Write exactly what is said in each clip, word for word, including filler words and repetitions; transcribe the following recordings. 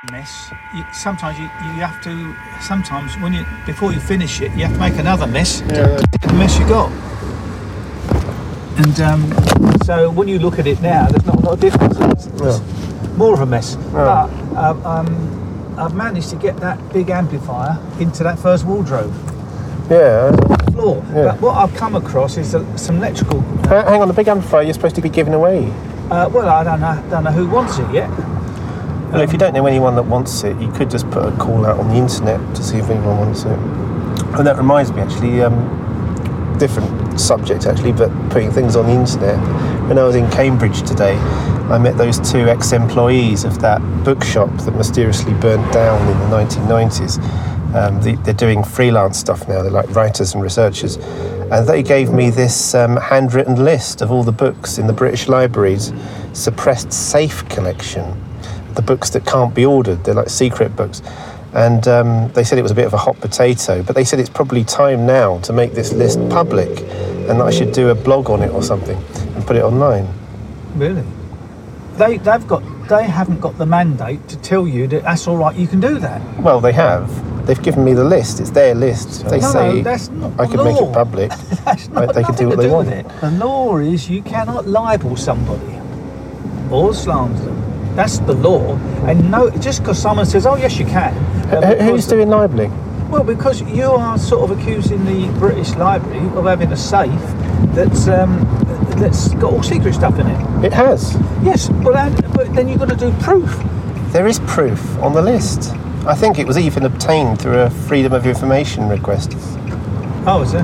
mess, you, sometimes you, you have to, sometimes when you, before you finish it, you have to make another mess. Yeah. The mess you got. And um, so when you look at it now, there's not a lot of difference. It's, Yeah. it's more of a mess. Yeah. But um, um, I've managed to get that big amplifier into that first wardrobe. Yeah. Floor. Yeah. But what I've come across is uh, some electrical. Uh, hang on, the big amplifier you're supposed to be giving away. Uh, well, I don't know, don't know who wants it yet. Well, if you don't know anyone that wants it, you could just put a call out on the internet to see if anyone wants it. And that reminds me, actually, um, different subject actually, but putting things on the internet. When I was in Cambridge today, I met those two ex-employees of that bookshop that mysteriously burnt down in the nineteen nineties. Um, they, they're doing freelance stuff now. They're like writers and researchers. And they gave me this um, handwritten list of all the books in the British Library's suppressed safe collection. The books that can't be ordered. They're like secret books. And um, they said it was a bit of a hot potato, but they said it's probably time now to make this list public and that I should do a blog on it or something and put it online. Really? They, they've got, they haven't got the mandate to tell you that that's all right, you can do that. Well, they have. They've given me the list. It's their list. If they no, say no, that's not I the could make law. it public, That's not, they can do nothing what to they do want. with it. The law is you cannot libel somebody or slander them. That's the law. And no, just because someone says, "Oh yes, you can." uh, Wh- Who's because- doing libelling? Well, because you are sort of accusing the British Library of having a safe that's um, that's got all secret stuff in it. It has. Yes, but then, but then you've got to do proof. There is proof on the list. I think it was even obtained through a Freedom of Information request. Oh, is it?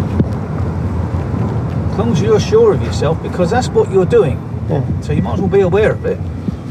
As long as you're sure of yourself, because that's what you're doing. Yeah. So you might as well be aware of it.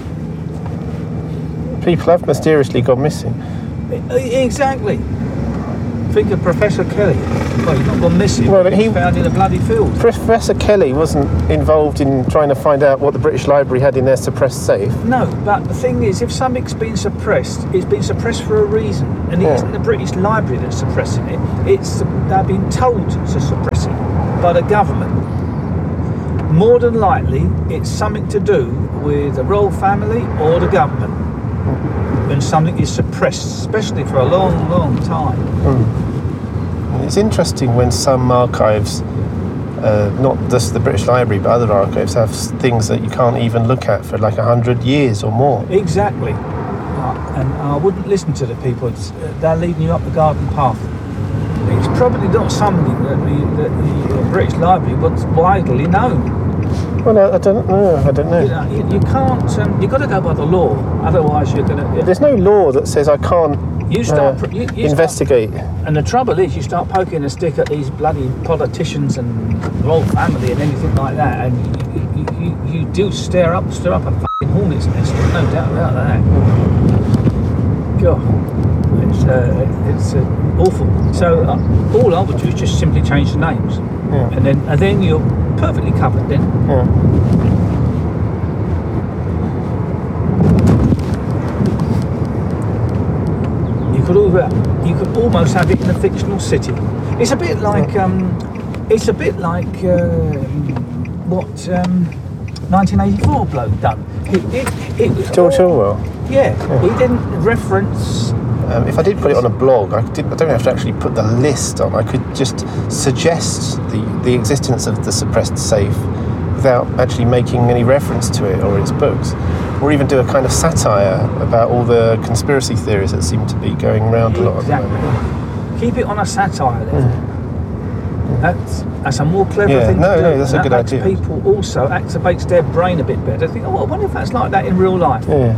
People have mysteriously gone missing. E- Exactly. Think of Professor Kelly. Well, he's not gone missing. Well, Well, he- he found in a bloody field. Professor Kelly wasn't involved in trying to find out what the British Library had in their suppressed safe. No, but the thing is, if something's been suppressed, it's been suppressed for a reason, and it Yeah. isn't the British Library that's suppressing it. It's they've been told to suppress it by the government. More than likely, it's something to do with the royal family or the government. When something is suppressed, especially for a long, long time. And it's interesting when some archives, uh, not just the British Library, but other archives, have s- things that you can't even look at for like a hundred years or more. Exactly. Uh, and I wouldn't listen to the people. It's, uh, they're leading you up the garden path. It's probably not something that the, that the uh, British Library was widely known. Well, I, I don't know. I don't You, know. know, you, you can't. Um, you've got to go by the law. Otherwise, you're going to. There's no law that says I can't You start. uh, pr- you, you investigate. Start, and the trouble is, you start poking a stick at these bloody politicians and royal family and anything like that, and you, you, you, you do stir up, stir up a fucking hornet's nest. There's no doubt about that. God, it's uh, it's uh, awful. So uh, all I would do is just simply change the names, Yeah. and then and then you're perfectly covered. Then. Yeah. You could al- you could almost have it in a fictional city. It's a bit like um, it's a bit like uh, what um, nineteen eighty-four bloke done. It, it, it was George all- Orwell. Yeah, he didn't reference. Um, if I did put it on a blog, I, did, I don't have to actually put the list on. I could just suggest the, the existence of the suppressed safe without actually making any reference to it or its books, or even do a kind of satire about all the conspiracy theories that seem to be going around a lot at the moment. Exactly. Keep it on a satire level. That's that's a more clever Yeah, thing no, to do. no, that's a that good makes idea. People also activates their brain a bit better. Think, oh, I wonder if that's like that in real life. Yeah.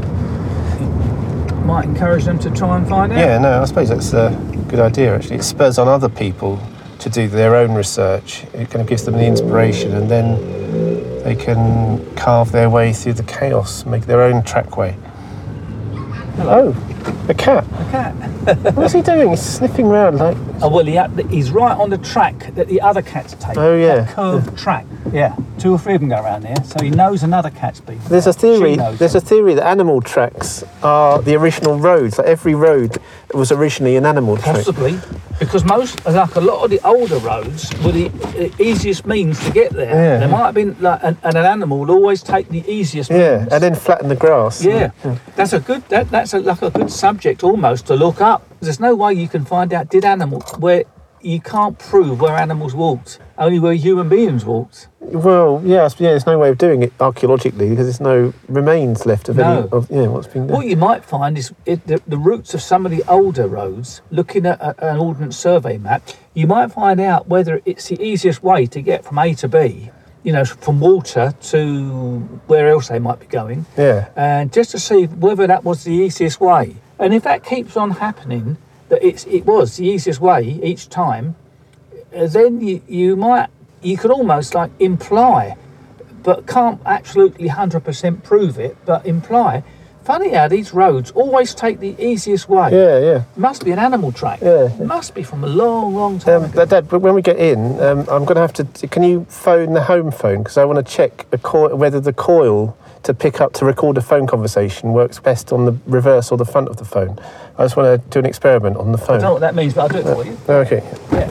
Might encourage them to try and find out. Yeah, no, I suppose that's a good idea, actually. It spurs on other people to do their own research. It kind of gives them the inspiration, and then they can carve their way through the chaos, make their own trackway. Hello. Oh, A cat? A cat. What's he doing? He's sniffing around like... Oh, well, he, he's right on the track that the other cats take. Oh, yeah. That curved yeah. track. Yeah. Two or three of them go around there, so he knows another cat's been. There's a theory. There's a theory that animal tracks are the original roads. Like every road was originally an animal track. Possibly, because most, like a lot of the older roads, were the, the easiest means to get there. Yeah. There might have been, like, and, and an animal would always take the easiest yeah, means. and then flatten the grass. Yeah, yeah. that's a good. That, that's a, like a good subject almost to look up. There's no way you can find out did animals where you can't prove where animals walked, only where human beings walked. Well, yeah, yeah. There's no way of doing it archaeologically because there's no remains left of no. any of yeah what's been done. What you might find is it, the, the routes of some of the older roads. Looking at a, an ordnance survey map, you might find out whether it's the easiest way to get from A to B. You know, from water to where else they might be going. Yeah. And just to see whether that was the easiest way. And if that keeps on happening, that it's it was the easiest way each time, then you, you might, you could almost like imply, but can't absolutely one hundred percent prove it, but imply, funny how these roads always take the easiest way. Yeah, yeah. Must be an animal track. Yeah. It must be from a long, long time Um, ago. Dad, but when we get in, um, I'm going to have to... Can you phone the home phone? Because I want to check the co- whether the coil to pick up to record a phone conversation works best on the reverse or the front of the phone. I just want to do an experiment on the phone. I don't know what that means, but I'll do it for you. Okay. Yeah.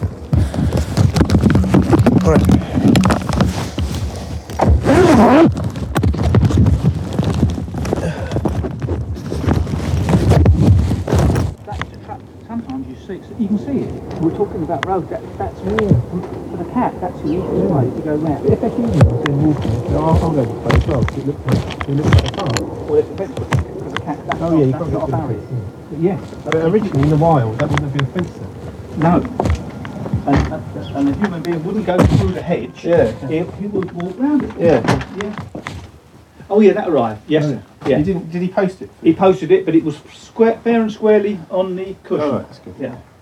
All right. That's the track. Sometimes you see, you can see it. We're talking about road. That, that's yeah. For the cat, that's the easiest way to go round. If they're humans, then walking. I'll, I'll go this way as well. It looks like, it looks like a farm. Well, it depends because the cat. That's Oh not, yeah, you've that's got not a to barrier. yeah. But yeah. But originally in the wild, that wouldn't have been a fence then. No. And, and, and a human being wouldn't go through the hedge. Yeah. He, he would walk round it. Yeah. Yeah. Oh yeah, that arrived. Yes. Oh, yeah. He didn't. Did he post it? He posted it, but it was square, fair and squarely on the cushion. Oh, right, that's good. Yeah.